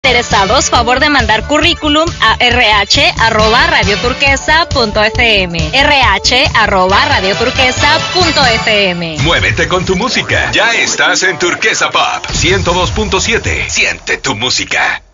Interesados, favor de mandar currículum a rh@radioturquesa.fm. rh@radioturquesa.fm. Muévete con tu música. Ya estás en Turquesa Pop 102.7. Siente tu música.